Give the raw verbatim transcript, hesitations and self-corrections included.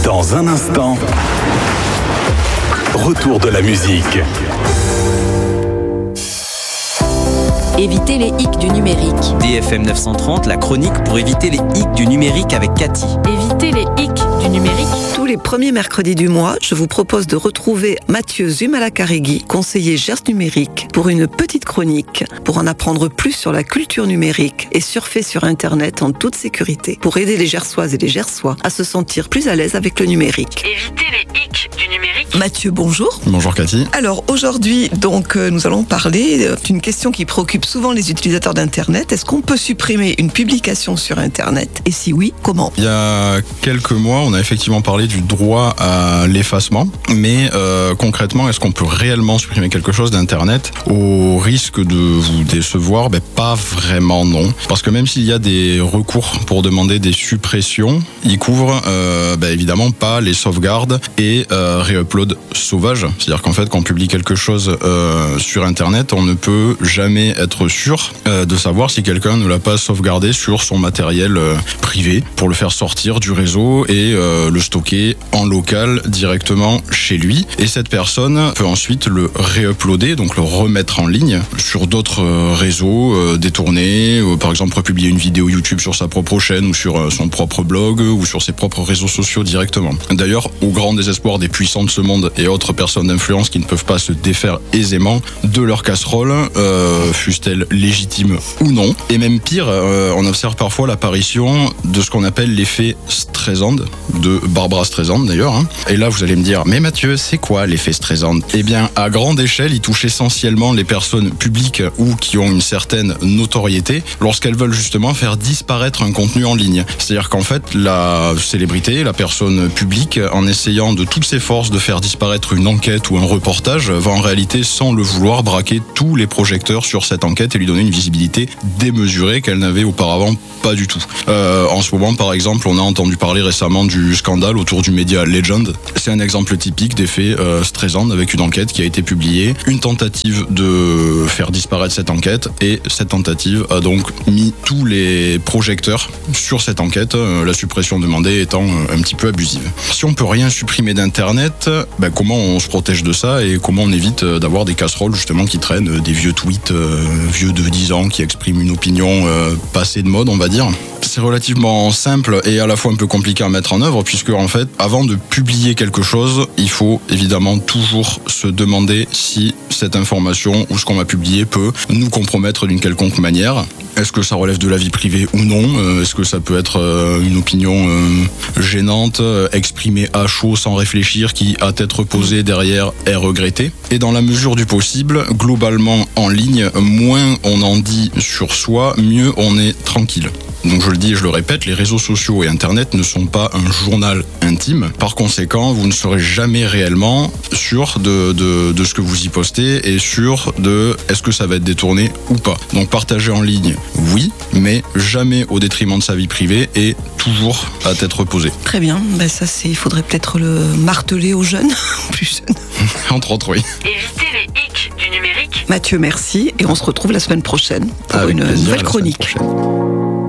Dans un instant, retour de la musique. Éviter les hicks du numérique. D F M neuf cent trente, la chronique pour éviter les hicks du numérique avec Cathy. Éviter les hicks du numérique. Tous les premiers mercredis du mois, je vous propose de retrouver Mathieu Zumalakarregui, conseiller Gers numérique, pour une petite chronique, pour en apprendre plus sur la culture numérique et surfer sur Internet en toute sécurité, pour aider les Gersoises et les Gersois à se sentir plus à l'aise avec le numérique. Éviter les hicks du numérique. Mathieu, bonjour. Bonjour Cathy. Alors aujourd'hui, donc, euh, nous allons parler d'une question qui préoccupe souvent les utilisateurs d'Internet. Est-ce qu'on peut supprimer une publication sur Internet? Et si oui, comment? Il y a quelques mois, on a effectivement parlé du droit à l'effacement, mais euh, concrètement, est-ce qu'on peut réellement supprimer quelque chose d'Internet au risque de vous décevoir? Ben, pas vraiment, non. Parce que même s'il y a des recours pour demander des suppressions, ils couvrent euh, ben, évidemment pas les sauvegardes et euh, réupload sauvage. C'est-à-dire qu'en fait, quand on publie quelque chose euh, sur Internet, on ne peut jamais être sûr euh, de savoir si quelqu'un ne l'a pas sauvegardé sur son matériel euh, privé pour le faire sortir du réseau et euh, le stocker en local directement chez lui. Et cette personne peut ensuite le réuploader, donc le remettre en ligne sur d'autres euh, réseaux euh, détournés, euh, par exemple republier une vidéo YouTube sur sa propre chaîne ou sur euh, son propre blog euh, ou sur ses propres réseaux sociaux directement. D'ailleurs, au grand désespoir des puissants de ce monde et autres personnes d'influence qui ne peuvent pas se défaire aisément de leur casserole, euh, fussent-elles légitimes ou non. Et même pire, euh, on observe parfois l'apparition de ce qu'on appelle l'effet Streisand, de Barbara Streisand d'ailleurs. Hein. Et là, vous allez me dire, mais Mathieu, c'est quoi l'effet Streisand? Eh bien, à grande échelle, il touche essentiellement les personnes publiques ou qui ont une certaine notoriété lorsqu'elles veulent justement faire disparaître un contenu en ligne. C'est-à-dire qu'en fait, la célébrité, la personne publique, en essayant de toutes ses forces de faire disparaître une enquête ou un reportage, va en réalité, sans le vouloir, braquer tous les projecteurs sur cette enquête et lui donner une visibilité démesurée qu'elle n'avait auparavant pas du tout. Euh, en ce moment, par exemple, on a entendu parler récemment du scandale autour du média Legend. C'est un exemple typique d'effet euh, Streisand avec une enquête qui a été publiée, une tentative de faire disparaître cette enquête et cette tentative a donc mis tous les projecteurs sur cette enquête, euh, la suppression demandée étant euh, un petit peu abusive. Si on peut rien supprimer d'Internet, ben comment on se protège de ça et comment on évite euh, d'avoir des casseroles justement qui traînent, euh, des vieux tweets euh, vieux de dix ans qui expriment une opinion euh, passée de mode, on va dire. C'est relativement simple et à la fois un peu compliqué à mettre en œuvre puisque en fait, avant de publier quelque chose, il faut évidemment toujours se demander si cette information ou ce qu'on va publier peut nous compromettre d'une quelconque manière. Est-ce que ça relève de la vie privée ou non? Est-ce que ça peut être une opinion gênante, exprimée à chaud sans réfléchir, qui à tête reposée derrière est regrettée? Et dans la mesure du possible, globalement en ligne, moins on en dit sur soi, mieux on est tranquille. Donc je le dis et je le répète, les réseaux sociaux et Internet ne sont pas un journal intime. Par conséquent, vous ne serez jamais réellement sûr de, de, de ce que vous y postez et sûr de est-ce que ça va être détourné ou pas. Donc partager en ligne, oui, mais jamais au détriment de sa vie privée et toujours à tête reposée. Très bien, ben ça c'est, il faudrait peut-être le marteler aux jeunes, plus jeunes. Entre autres, oui. Éviter les hicks du numérique. Mathieu, merci et on se retrouve la semaine prochaine pour Avec une plaisir, nouvelle la chronique. semaine prochaine.